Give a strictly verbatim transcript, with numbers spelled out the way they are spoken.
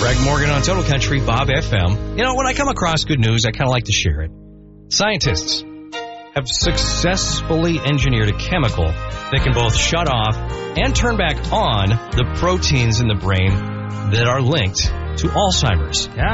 Greg Morgan on Total Country, Bob F M. You know, when I come across good news, I kind of like to share it. Scientists have successfully engineered a chemical that can both shut off and turn back on the proteins in the brain that are linked to Alzheimer's. Yeah.